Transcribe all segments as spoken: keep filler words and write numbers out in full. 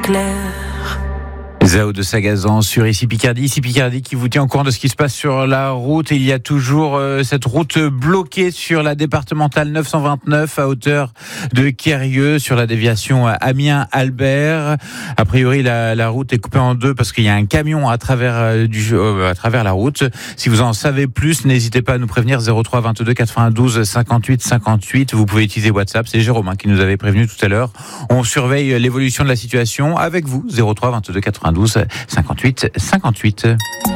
clair. Zao de Sagazan sur Ici Picardie. Ici Picardie qui vous tient au courant de ce qui se passe sur la route. Il y a toujours euh, cette route bloquée sur la départementale neuf cent vingt-neuf à hauteur de Quérieux, sur la déviation Amiens-Albert. A priori, la, la route est coupée en deux parce qu'il y a un camion à travers, euh, du, euh, à travers la route. Si vous en savez plus, n'hésitez pas à nous prévenir. zéro trois vingt-deux quatre-vingt-douze cinquante-huit cinquante-huit. Vous pouvez utiliser WhatsApp. C'est Jérôme hein, qui nous avait prévenu tout à l'heure. On surveille l'évolution de la situation avec vous. zéro trois vingt-deux quatre-vingt-douze cinquante-huit cinquante-huit.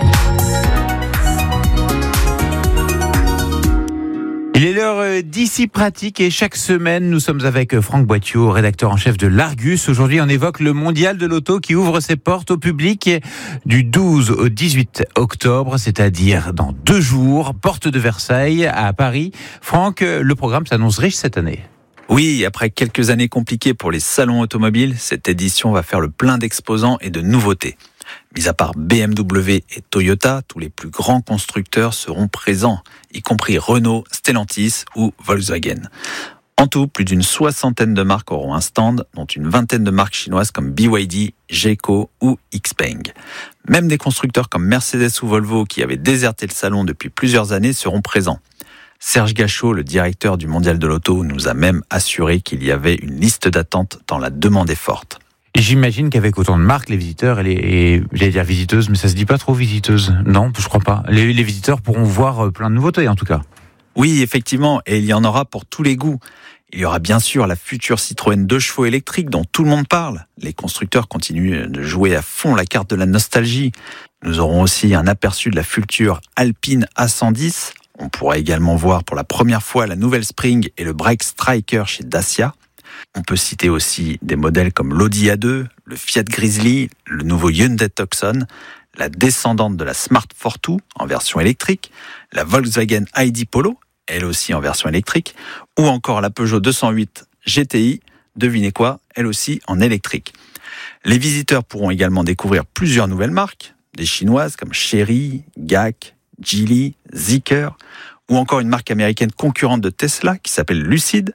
Il est l'heure d'Ici Pratique et chaque semaine, nous sommes avec Franck Boittiot, rédacteur en chef de l'Argus. Aujourd'hui, on évoque le mondial de l'auto qui ouvre ses portes au public du douze au dix-huit octobre, c'est-à-dire dans deux jours, porte de Versailles à Paris. Franck, le programme s'annonce riche cette année. Oui, après quelques années compliquées pour les salons automobiles, cette édition va faire le plein d'exposants et de nouveautés. Mis à part B M W et Toyota, tous les plus grands constructeurs seront présents, y compris Renault, Stellantis ou Volkswagen. En tout, plus d'une soixantaine de marques auront un stand, dont une vingtaine de marques chinoises comme B Y D, Geco ou Xpeng. Même des constructeurs comme Mercedes ou Volvo qui avaient déserté le salon depuis plusieurs années seront présents. Serge Gachot, le directeur du Mondial de l'Auto, nous a même assuré qu'il y avait une liste d'attente tant la demande est forte. Et j'imagine qu'avec autant de marques, les visiteurs et les, et, j'allais dire visiteuses, mais ça se dit pas trop visiteuses. Non, je crois pas. Les, les visiteurs pourront voir plein de nouveautés en tout cas. Oui, effectivement, et il y en aura pour tous les goûts. Il y aura bien sûr la future Citroën deux chevaux électrique dont tout le monde parle. Les constructeurs continuent de jouer à fond la carte de la nostalgie. Nous aurons aussi un aperçu de la future Alpine A cent dix. On pourra également voir pour la première fois la nouvelle Spring et le Break Striker chez Dacia. On peut citer aussi des modèles comme l'Audi A deux, le Fiat Grizzly, le nouveau Hyundai Tucson, la descendante de la Smart Fortwo en version électrique, la Volkswagen I D Polo, elle aussi en version électrique, ou encore la Peugeot deux cent huit G T I, devinez quoi, elle aussi en électrique. Les visiteurs pourront également découvrir plusieurs nouvelles marques, des chinoises comme Chery, G A C, Geely, Zeekr, ou encore une marque américaine concurrente de Tesla qui s'appelle Lucid.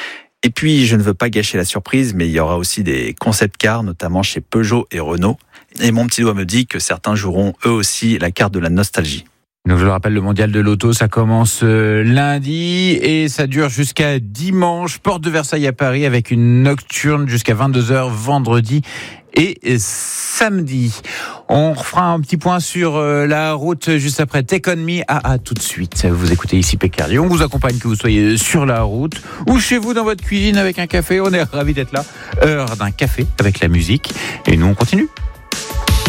Et puis, je ne veux pas gâcher la surprise, mais il y aura aussi des concept cars, notamment chez Peugeot et Renault. Et mon petit doigt me dit que certains joueront eux aussi la carte de la nostalgie. Donc je le rappelle, le mondial de l'auto, ça commence lundi et ça dure jusqu'à dimanche. Porte de Versailles à Paris avec une nocturne jusqu'à vingt-deux heures vendredi et samedi. On refera un petit point sur la route juste après Take On Me. Ah, ah, tout de suite. Vous écoutez Ici Picardie. On vous accompagne que vous soyez sur la route ou chez vous dans votre cuisine avec un café. On est ravis d'être là. Heure d'un café avec la musique. Et nous, on continue.